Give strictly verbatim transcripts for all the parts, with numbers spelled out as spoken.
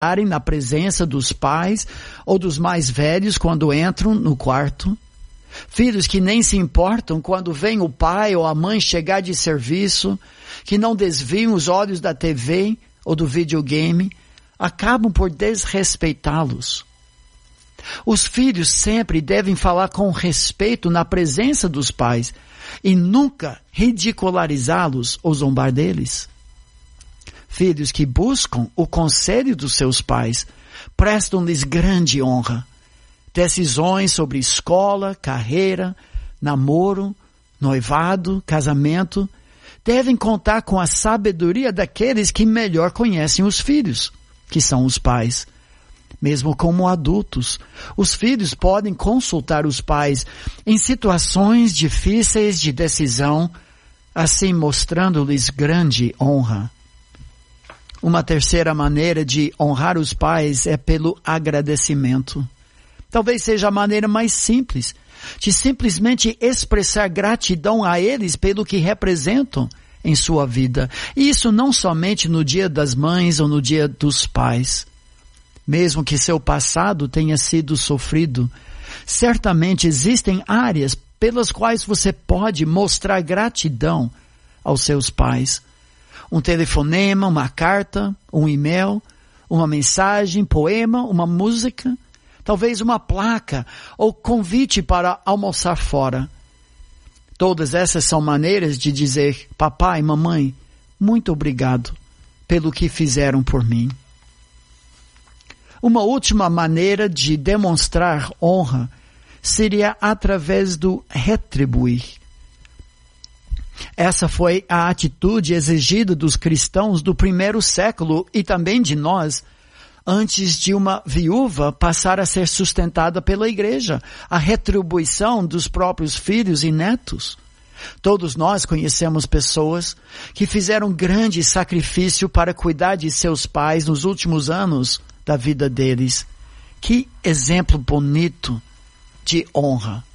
na presença dos pais ou dos mais velhos quando entram no quarto. Filhos que nem se importam quando vem o pai ou a mãe chegar de serviço, que não desviam os olhos da T V ou do videogame, acabam por desrespeitá-los. Os filhos sempre devem falar com respeito na presença dos pais e nunca ridicularizá-los ou zombar deles. Filhos que buscam o conselho dos seus pais prestam-lhes grande honra. Decisões sobre escola, carreira, namoro, noivado, casamento, devem contar com a sabedoria daqueles que melhor conhecem os filhos, que são os pais. Mesmo como adultos, os filhos podem consultar os pais em situações difíceis de decisão, assim mostrando-lhes grande honra. Uma terceira maneira de honrar os pais é pelo agradecimento. Talvez seja a maneira mais simples de simplesmente expressar gratidão a eles pelo que representam em sua vida. E isso não somente no dia das mães ou no dia dos pais. Mesmo que seu passado tenha sido sofrido, certamente existem áreas pelas quais você pode mostrar gratidão aos seus pais. Um telefonema, uma carta, um e-mail, uma mensagem, poema, uma música, talvez uma placa ou convite para almoçar fora. Todas essas são maneiras de dizer, papai, mamãe, muito obrigado pelo que fizeram por mim. Uma última maneira de demonstrar honra seria através do retribuir. Essa foi a atitude exigida dos cristãos do primeiro século e também de nós, antes de uma viúva passar a ser sustentada pela igreja, a retribuição dos próprios filhos e netos. Todos nós conhecemos pessoas que fizeram grande sacrifício para cuidar de seus pais nos últimos anos da vida deles. Que exemplo bonito de honra.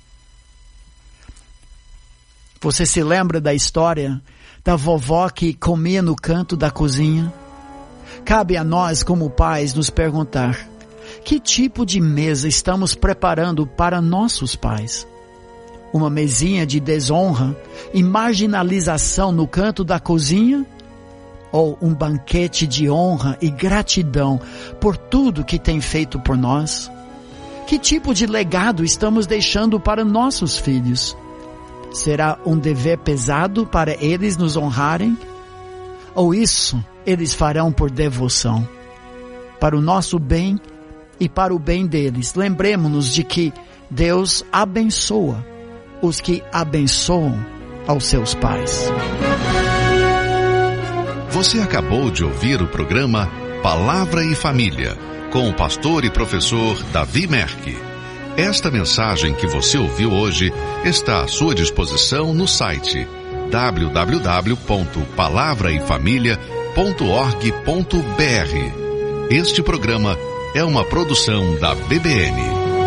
Você se lembra da história da vovó que comia no canto da cozinha? Cabe a nós, como pais, nos perguntar, que tipo de mesa estamos preparando para nossos pais? Uma mesinha de desonra e marginalização no canto da cozinha? Ou um banquete de honra e gratidão por tudo que tem feito por nós? Que tipo de legado estamos deixando para nossos filhos? Será um dever pesado para eles nos honrarem? Ou isso eles farão por devoção? Para o nosso bem e para o bem deles, lembremos-nos de que Deus abençoa os que abençoam aos seus pais. Você acabou de ouvir o programa Palavra e Família, com o pastor e professor Davi Merck. Esta mensagem que você ouviu hoje está à sua disposição no site w w w ponto palavra e família ponto org ponto b r. Este programa é uma produção da B B N.